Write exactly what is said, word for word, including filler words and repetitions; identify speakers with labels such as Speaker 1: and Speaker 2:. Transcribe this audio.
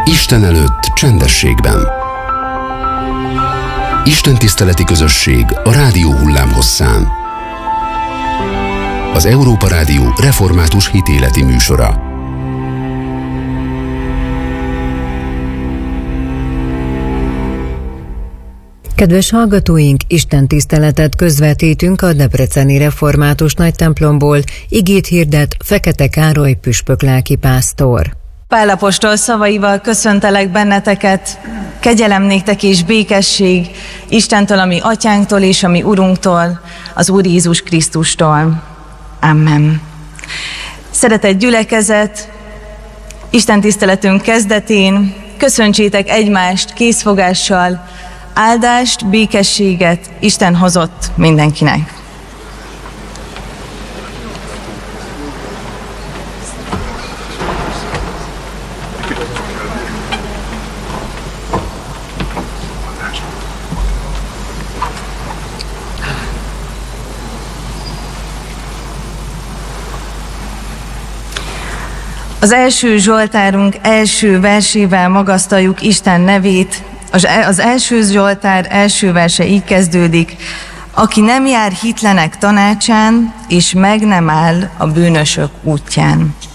Speaker 1: Isten előtt csendességben. Istentiszteleti közösség a rádió hullámhosszán. Az Európa Rádió református hitéleti műsora.
Speaker 2: Kedves hallgatóink, istentiszteletet közvetítünk a Debreceni Református Nagytemplomból, igét hirdet Fekete Károly püspök lelkipásztor.
Speaker 3: Pál apostol szavaival köszöntelek benneteket, kegyelem néktek és békesség Istentől, ami atyánktól és ami Urunktól, az Úr Jézus Krisztustól. Amen. Szeretett gyülekezet, istentiszteletünk kezdetén köszöntsétek egymást készfogással, áldást, békességet Isten hozott mindenkinek. Az első Zsoltárunk első versével magasztaljuk Isten nevét. Az első Zsoltár első verse így kezdődik: aki nem jár hitlenek tanácsán, és meg nem áll a bűnösök útján.